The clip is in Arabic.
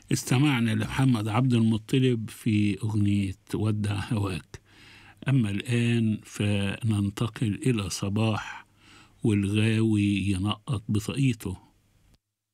استمعنا لمحمد عبد المطلب في أغنية ودع هواك. أما الآن فننتقل إلى صباح والغاوي ينقط بطاقيته.